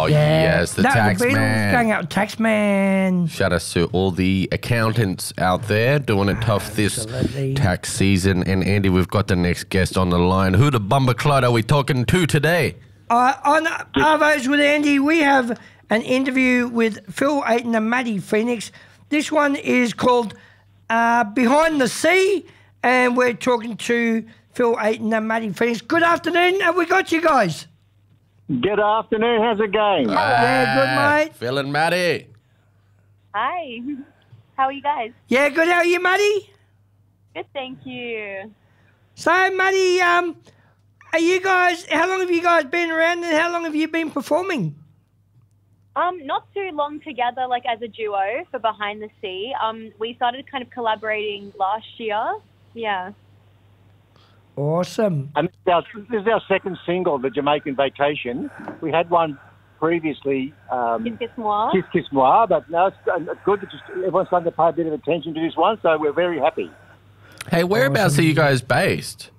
yes, the tax Beatles man. going out, tax man. Shout out to all the accountants out there doing it tough this tax season. And Andy, we've got the next guest on the line. Who the bumper clod are we talking to today? On Arvos with Andy, we have an interview with Phil Ayton and Maddie Phoenix. This one is called Behind the Sea, and we're talking to Phil Ayton and Maddie Phoenix. Good afternoon. Have we got you guys? Good afternoon. How's it going? Yeah, good, mate. Phil and Maddie. Hi. How are you guys? Yeah, good. How are you, Maddie? Good, thank you. So, Maddie, are you guys? How long have you guys been around, and how long have you been performing? Not too long together, like as a duo for Behind the Sea. We started kind of collaborating last year. Yeah. Awesome. And this is our second single, The Jamaican Vacation. We had one previously, Kiss Kiss Moi. Kiss Kiss Moi, but no, it's good that everyone's starting to pay a bit of attention to this one, so we're very happy. Hey, whereabouts are you guys based?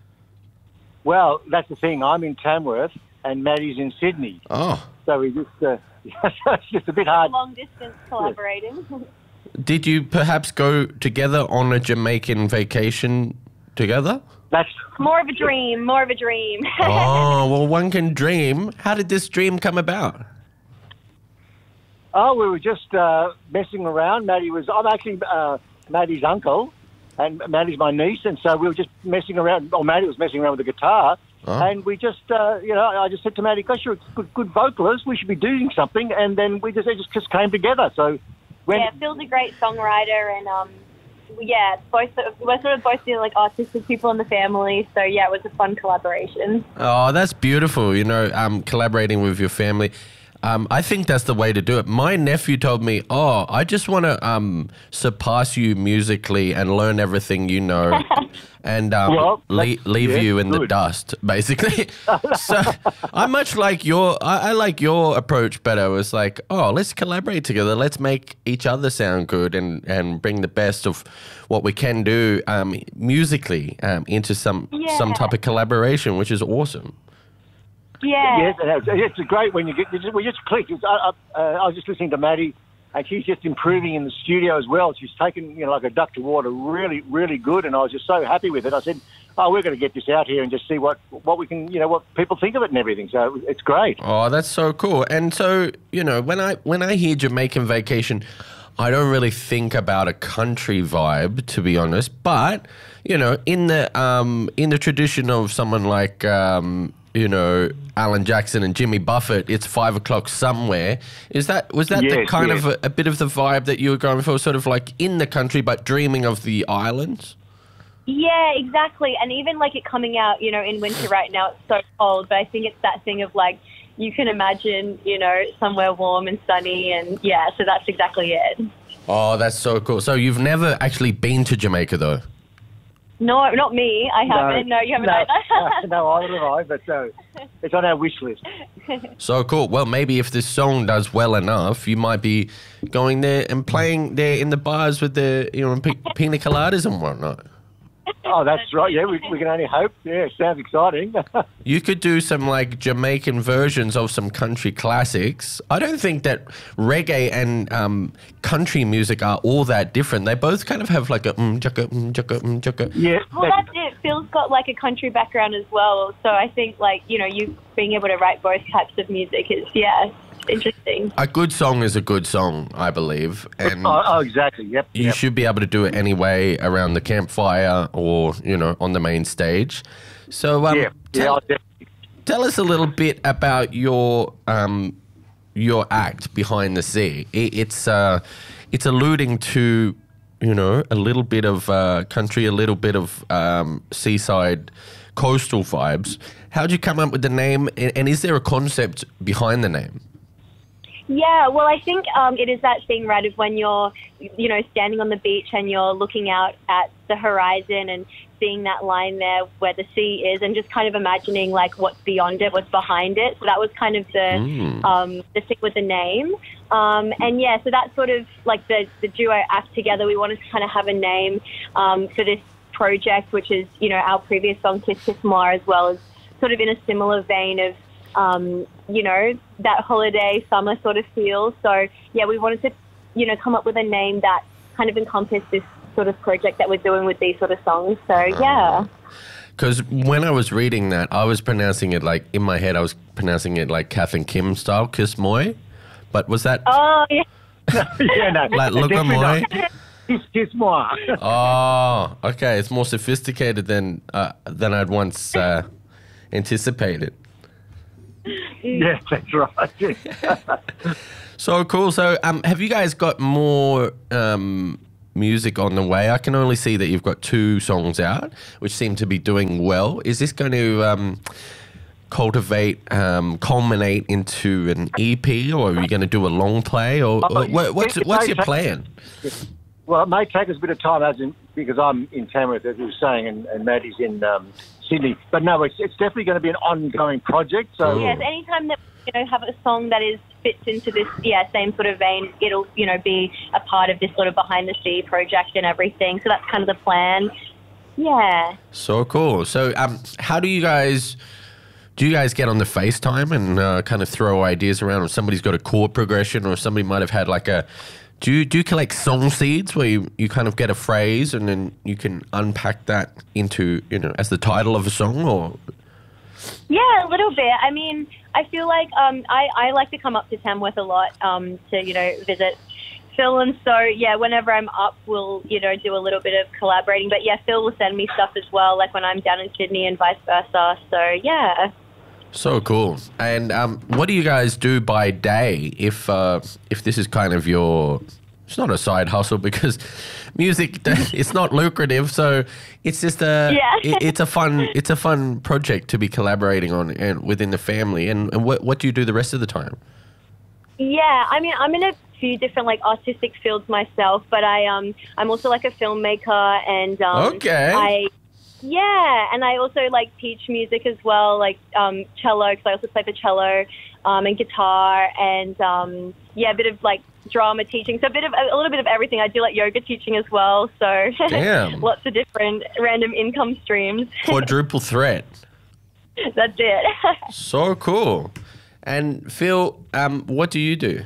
Well, that's the thing. I'm in Tamworth and Maddie's in Sydney. Oh. So we just, it's just a bit hard. Long distance collaborating. Did you perhaps go together on a Jamaican vacation together? That's More of a dream. Oh, well, one can dream. How did this dream come about? Oh, we were just messing around. I'm actually Maddie's uncle, and Maddie's my niece, and so we were just messing around, or Maddie was messing around with the guitar, and we just, I just said to Maddie, gosh, you're a good vocalist, we should be doing something, and then it just came together. So Phil's a great songwriter, and we're sort of both the like artistic people in the family, so yeah, it was a fun collaboration. Oh, that's beautiful, collaborating with your family. I think that's the way to do it. My nephew told me, I just want to surpass you musically and learn everything you know and leave you in the dust, basically. So I much like I like your approach better. It's like, let's collaborate together. Let's make each other sound good and bring the best of what we can do musically into some type of collaboration, which is awesome. Yeah. Yes, it's great when we just click. I was just listening to Maddie, and she's just improving in the studio as well. She's taken, like a duck to water, really, really good, and I was just so happy with it. I said, we're going to get this out here and just see what we can, what people think of it and everything. So it's great. Oh, that's so cool. And so, when I hear Jamaican Vacation, I don't really think about a country vibe, to be honest. But, in the tradition of someone like Alan Jackson and Jimmy Buffett, it's 5 o'clock somewhere. Was that the kind of a bit of the vibe that you were going for, sort of like in the country but dreaming of the islands? Yeah, exactly. And even like it coming out, in winter right now, it's so cold, but I think it's that thing of like, you can imagine, somewhere warm and sunny, and yeah, so that's exactly it. Oh, that's so cool. So you've never actually been to Jamaica though? No, not me. I haven't. No, you haven't either. No, either have I, but it's on our wish list. So cool. Well, maybe if this song does well enough, you might be going there and playing there in the bars with the pina coladas and whatnot. Oh, that's right. Yeah, we can only hope. Yeah, sounds exciting. You could do some like Jamaican versions of some country classics. I don't think that reggae and country music are all that different. They both kind of have like a chugga. Yeah. Well, that's it. Phil's got like a country background as well, so I think like you being able to write both types of music is interesting. A good song is a good song, I believe. And exactly. Yep. You should be able to do it anyway around the campfire or, on the main stage. So tell us a little bit about your act, Behind the Sea. It's alluding to, a little bit of country, a little bit of seaside coastal vibes. How'd you come up with the name, and is there a concept behind the name? Yeah, well, I think it is that thing, right, of when you're, standing on the beach and you're looking out at the horizon and seeing that line there where the sea is and just kind of imagining, like, what's beyond it, what's behind it. So that was kind of the thing with the name. So that's sort of like the duo act together. We wanted to kind of have a name for this project, which is, our previous song, Kiss Kiss Moi, as well as sort of in a similar vein of, that holiday summer sort of feel. So yeah, we wanted to, come up with a name that kind of encompassed this sort of project that we're doing with these sort of songs. So yeah. Because when I was reading that, I was pronouncing it like, in my head, I was pronouncing it like Kath and Kim style, Kiss Moi. But was that... Oh, yeah. Yeah, no. Like, look at Moi? Kiss moi. Oh, okay. It's more sophisticated than I'd once anticipated. Yeah, that's right. So cool. So have you guys got more music on the way? I can only see that you've got 2 songs out, which seem to be doing well. Is this going to culminate into an EP, or are you going to do a long play, or what's your plan? Well, it may take us a bit of time, because I'm in Tamworth, as you were saying, and Maddie's in Sydney. But no, it's definitely going to be an ongoing project. So yes, anytime that have a song that fits into this same sort of vein, it'll be a part of this sort of behind the sea project and everything. So that's kind of the plan. Yeah. So cool. So how do you guys get on the FaceTime and kind of throw ideas around? Or somebody's got a chord progression, or somebody might have had like a... Do you collect song seeds where you kind of get a phrase and then you can unpack that into, as the title of a song, or... Yeah, a little bit. I mean, I feel like I like to come up to Tamworth a lot to, visit Phil. And so, yeah, whenever I'm up, we'll, do a little bit of collaborating. But, yeah, Phil will send me stuff as well, like when I'm down in Sydney and vice versa. So, yeah. So cool. And what do you guys do by day if this is kind of your... It's not a side hustle, because music, it's not lucrative, so it's just it's a fun project to be collaborating on and within the family. And what do you do the rest of the time? Yeah, I mean, I'm in a few different artistic fields myself, but I'm also like a filmmaker, and okay. And I also teach music as well, cello, because I also play the cello, and guitar, and a bit of drama teaching. So a little bit of everything. I do yoga teaching as well. So damn. Lots of different random income streams. Quadruple threat. That's it. So cool. And Phil, what do you do?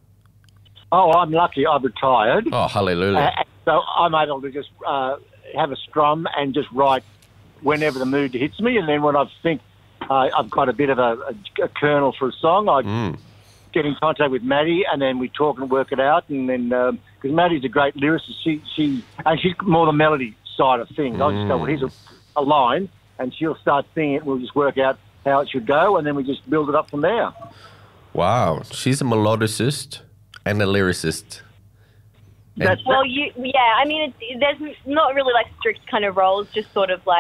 Oh, I'm lucky. I'm retired. Oh, hallelujah. So I'm able to just have a strum and just write whenever the mood hits me. And then when I think I've got a bit of a kernel for a song, I get in contact with Maddie, and then we talk and work it out. And then, because Maddie's a great lyricist, she's more the melody side of things. I just go, well, here's a line, and she'll start singing it, and we'll just work out how it should go, and then we just build it up from there. Wow. She's a melodicist and a lyricist. I mean, there's not really strict kind of roles, just sort of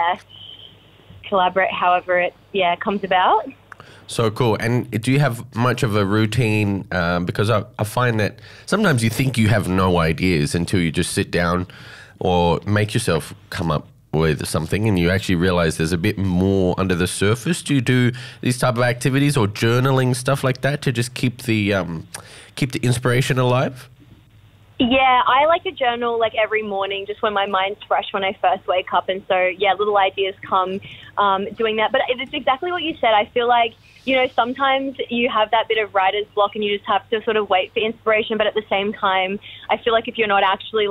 collaborate however it comes about. So cool. And do you have much of a routine? Because I find that sometimes you think you have no ideas until you just sit down or make yourself come up with something, and you actually realize there's a bit more under the surface. Do you do these type of activities or journaling, stuff like that, to just keep the inspiration alive? Yeah, I like to journal every morning, just when my mind's fresh when I first wake up. And so, little ideas come doing that. But it's exactly what you said. I feel like, sometimes you have that bit of writer's block and you just have to sort of wait for inspiration. But at the same time, I feel like if you're not actually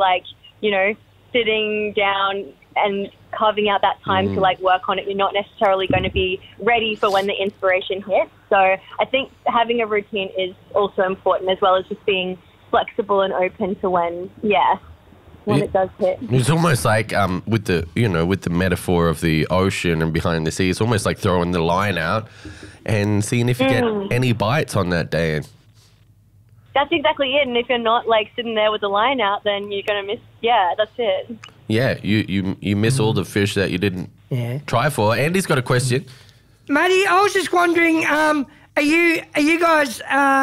sitting down and carving out that time to work on it, you're not necessarily going to be ready for when the inspiration hits. So I think having a routine is also important, as well as just being flexible and open to when it does hit. It's almost like with the metaphor of the ocean and behind the sea, it's almost like throwing the line out and seeing if you get any bites on that day. That's exactly it. And if you're not sitting there with the line out, then you're going to miss. Yeah, that's it. Yeah, you miss all the fish that you didn't try for. Andy's got a question. Maddie, I was just wondering, are you guys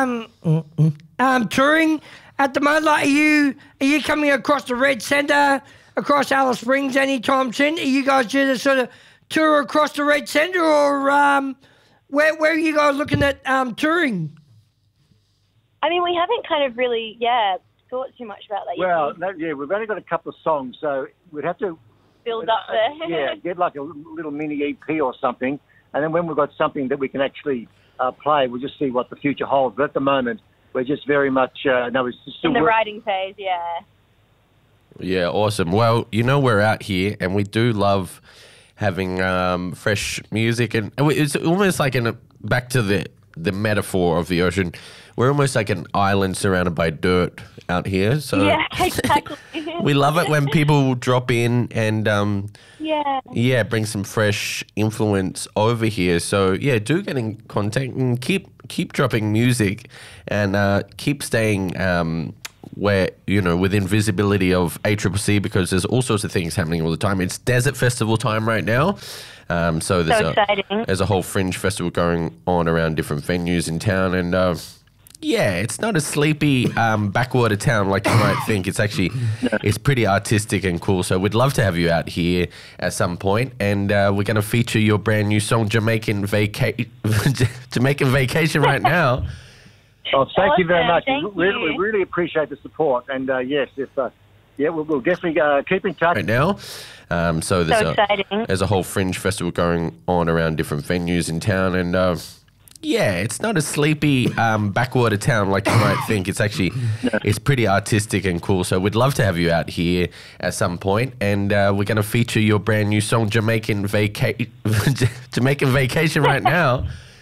touring at the moment? Are you coming across the Red Centre, across Alice Springs anytime soon? Are you guys due to sort of tour across the Red Centre, or where are you guys looking at touring? I mean, we haven't kind of really thought too much about that. Well, we've only got a couple of songs, so we'd have to build up there. Get a little mini EP or something, and then when we've got something that we can actually play. We'll just see what the future holds. But at the moment, we're just very much we're still In the writing phase, yeah. Yeah, awesome. Well, we're out here and we do love having fresh music, and it's almost like back to the metaphor of the ocean. We're almost like an island surrounded by dirt out here. So Yeah, exactly. we love it when people drop in and yeah, bring some fresh influence over here. So yeah, do get in contact and keep dropping music and keep staying where within visibility of ACCC, because there's all sorts of things happening all the time. It's Desert Festival time right now. So there's a whole fringe festival going on around different venues in town, and it's not a sleepy backwater town like you might think. It's actually it's pretty artistic and cool. So we'd love to have you out here at some point, and we're going to feature your brand new song Jamaican Vacation right now. Oh, thank you very much. Thank We you. really appreciate the support, and yes, we'll definitely keep in touch Right now. So exciting. there's a whole fringe festival going on around different venues in town, and it's not a sleepy backwater town like you might think. It's actually it's pretty artistic and cool. So we'd love to have you out here at some point, and we're going to feature your brand new song Jamaican Vacation right now.